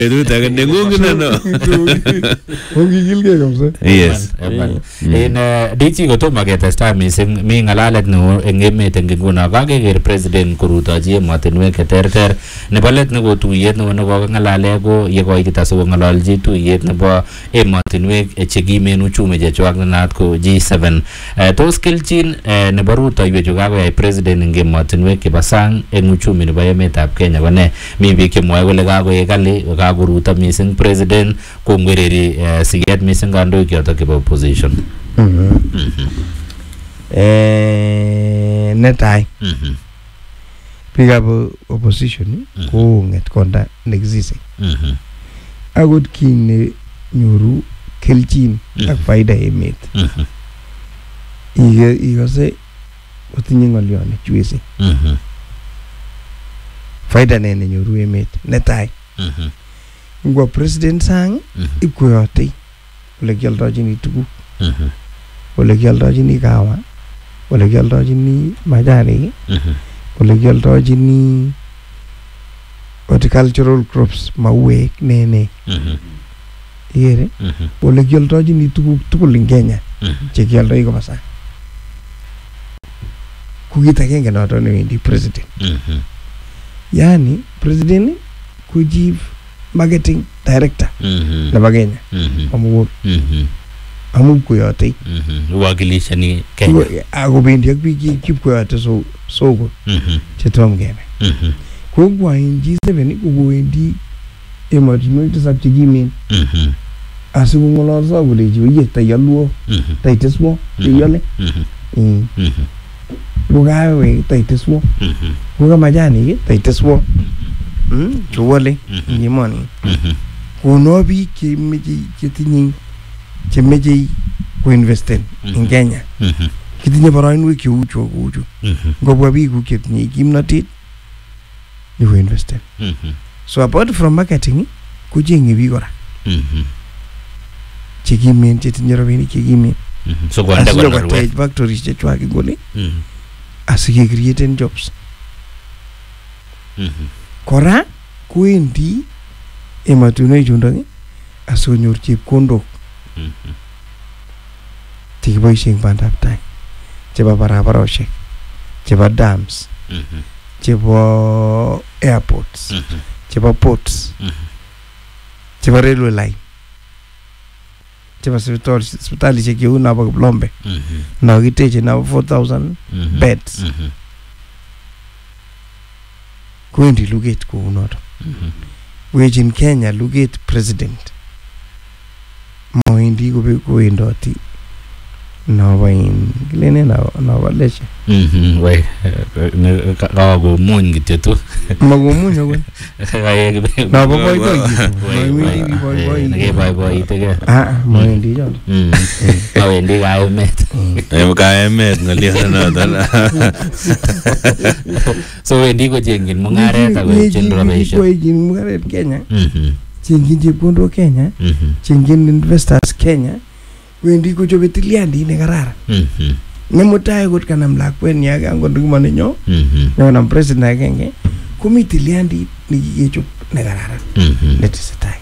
Betut age nengung no. Ongigilgei kabisa. Yes. En DC kotomo ketestai mising mi ngalalet neo eng emet eng nguno kakeker president korutochi emotinwek cheterter nebo let nebo tuyet neo nekokong'alale ko yekoitit asikong'ololchi tuyet nebo emotinwek chekimen uchumi chechwak nenaat ko G7. Tos kelchin nebo rutoiwechu kakoyai president eng emotinwek chebo sang eng uchumi nebo emetab Kenya ko ne? Mi biik chemwoe kole kakoek kali kakoruto mising president kongwereri siget mising kandoik chotok chebo opposition. Netai biikab opposition koong'et konda nekisise akot kin nenyoru kelchin ak faida emet ikose kotinye ng'olyon nechwese faida ne nenyoru emet. Netai ngwa president sang ipkoyote ole kioldochini tuguk, ole kioldochini kawa, ole kioldochini majanik, ole kioldochini horticultural crops, mauek, ne ikere ole kioldochini tuguk tugul eng Kenya che kioldoi koba sang. Ko kit agenge noton newendi president. Yani president ko chief marketing director nebo Kenya amugul amu koyote wakilishani Kenya akobendi ak biik kipkoyote soko chetom kebe ko kwain G7 kowendi emotinwek tisab chekimen asikong'ololso kolechi oye tayalwo taiteswo tayale kokawe taiteswo koka majanik taiteswo chewale yemoni kono biik chemeche koinvesten in Kenya kitinye boroinwek cheu chu ngobwa biik chetinye kimnotet nyokoinvesten. So apart from marketing kocheng'e biik kora chekimen chetinye rabinik chekimen asikotech factories chechwak nguni asikecreaten jobs. Kora kuendi emotinwek chundok asikonyor chepkondok chekiboisien bandab tai chebo barabaroshek, chebo dams, chebo airports, chebo ports, chebo railway line, chebo sipitalishek cheu nabo Kiplombe na kiteche nabo 4,000 beds. Kwendi luget kou noto. Wechin Kenya luget president moendi kowendoti nobo kilene nobo leche wei kakomuny kityo tu makomuny akoi nobo boiboitegei moendi chon awendi kaemet ng'olio noton. So wendi kocheng'in mung'aret akoibchin rabisiek koibchin mung'aret Kenya cheng'in chepkondok Kenya cheng'in investors Kenya wendi kochobe tilyandit nekararan nemutai kot kanam lakwenyi age angot kimonenyo nyokonam president agenge komi tilyandit nekikechop nekararan netesetai.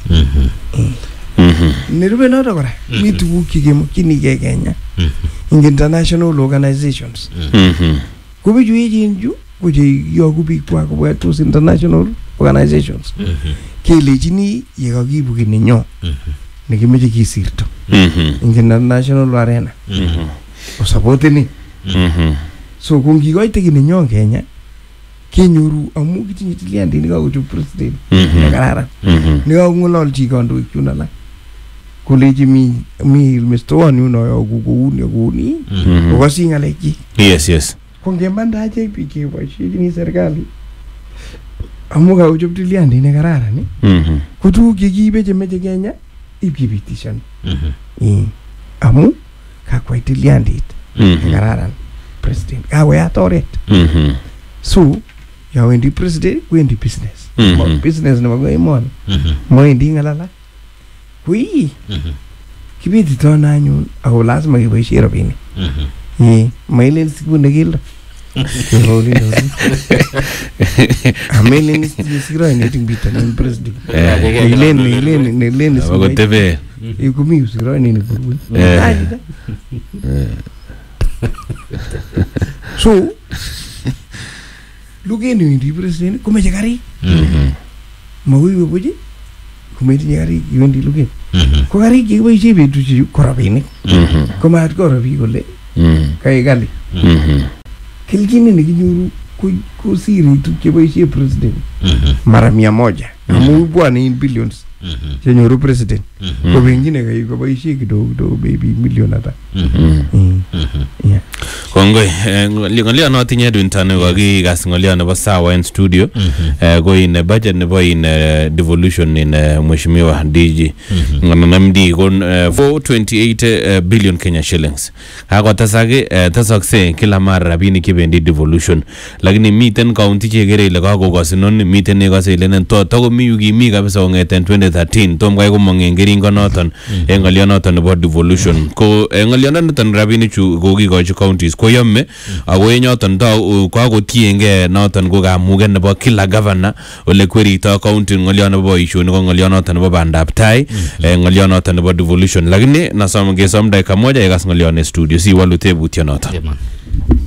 Nerube noto kora mi tuguk chekemokyinigei Kenya ing international organizations ko bichu echen chu ko cheyoku biikwak kobwatos international organizations kelechini yekakiibu kiy nenyo nekimeche kisirto ing international arena osapoteni. So ko ngikoite kiy nenyo Kenya kenyoru amu kitinye tilyandit nekakochop president nekararan nekakong'ololchi kandoik chun alak kolechi mi Mr. One yuno yoku kouni kokasi ng'alekchi. Yes. Ko ngembanda achek biik cheboisiechini serikali amu kakochop tilyandit nekararan ko tuguk chekiibe chemeche Kenya ipkipitishani amu kakwai tilyandit nekararan president kakoyat oret. So yawendi president kwendi business business nebo emoni moendi ng'alala kui kibitito anyun ako lazima keboisie rabinik mailen siku nekildo Amelin sikira ni timbita ni president. Nileni Ako tebe. Ikumi sikira ni kurbu. So lugeni ni president kumeje gari. Mawi boje kumeje gari yundi lugeni. Ko gari kiboishe betu chi korabini. Ko maat korabi kole. Kai gali. Kilgini ni kinyoru kusiri tu kiboishe president. Mara 100. Amu bwana in billions. Chenyoru president. Ko wengine kai kiboishe kidogo baby million ata. Yeah. Kongoi ngolia no tinye duntane wagi gas ngolia no sawa in studio go in budget nebo in devolution in mheshimiwa DG ngana MD gon 428 billion Kenya shillings hago tasakse kila mara rabini kibendi devolution lakini miten county chegere ile kago gosinon miten ne gase ile to mi yugi mi kabisa ongeten 2013 tom kai ko mongengeringo noton ngolia noton nebo devolution ko ngolia noton rabini chu gogi gochi counties ko yome ako yenyoton to ko tienge noton ko kamugen nebo kila governor ole kwerito county ngolyo nebo boisioni ko ngolyo noton nebo bandap tai ngolyo noton nebo devolution lakini nasom gesom dakika moja ikas ngolyo ne studio si walu tebutyo noton.